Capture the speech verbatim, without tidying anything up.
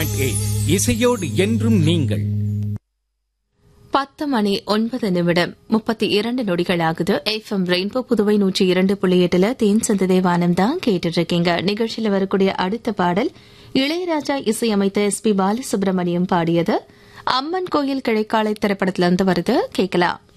இசையோடு என்றும் நீங்கள். பத்து மணி ஒன்பது நிமிடம் முப்பத்தி இரண்டு நொடிகள் ஆகுது. எஃப் எம் ரெயின்போ புதுவை நூற்றி இரண்டு புள்ளி எட்டுல தேன் சந்ததே வானம் தான் கேட்டுட்டு இருக்கீங்க. நிகழ்ச்சியில வரக்கூடிய அடுத்த பாடல் இளையராஜா இசையமைத்த எஸ் பி பாலசுப்ரமணியம் பாடியது. அம்மன் கோயில் கிழைக்காலை திரைப்படத்திலிருந்து வருது, கேட்கலாம்.